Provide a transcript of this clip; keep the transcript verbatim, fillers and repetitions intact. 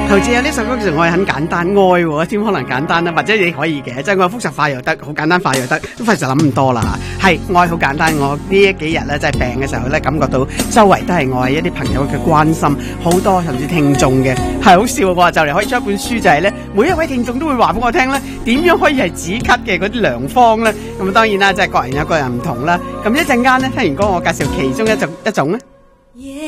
陶喆有呢首歌其實愛很簡單，愛喎點可能簡單呢？或者你可以嘅，即係愛複雜化又得，好簡單化又得，都費事諗咁多啦。係愛好簡單，我呢一幾日咧，即係病嘅時候咧，感覺到周圍都係愛，一啲朋友嘅關心，好多甚至聽眾嘅係好笑。我話就嚟可以出一本書，就係咧，每一位聽眾都會話俾我聽咧，點樣可以係止咳嘅嗰啲良方咧。咁當然啦，即係各人有各人唔同啦。咁一陣間咧，聽完歌我介紹其中一種一種咧。